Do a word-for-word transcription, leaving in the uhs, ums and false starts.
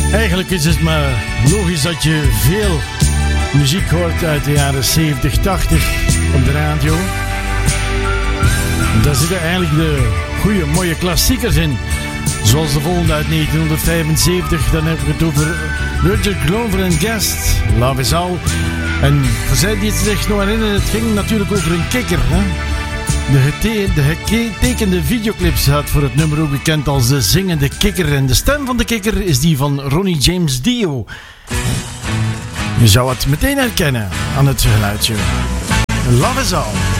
Eigenlijk is het maar logisch dat je veel muziek hoort uit de jaren zeventig, tachtig op de radio. Daar zitten eigenlijk de goede, mooie klassiekers in. Zoals de volgende uit negentien vijfenzeventig. Dan heb ik het over Roger Glover en Guest. Love is All. En voor zij die het zich nog herinneren, het ging natuurlijk over een kikker. Hè? De, gete- de getekende videoclip staat voor het nummer ook bekend als de zingende kikker. En de stem van de kikker is die van Ronnie James Dio. Je zou het meteen herkennen aan het geluidje. Love is All.